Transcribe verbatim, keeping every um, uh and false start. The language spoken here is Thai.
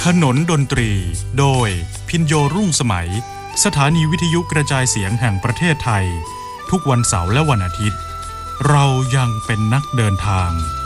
ถนนดนตรีโดยพินโยรุ่งสมัยสถานีวิทยุกระจายเสียงแห่งประเทศไทยทุกวันเสาร์และวันอาทิตย์เรายังเป็นนักเดินทาง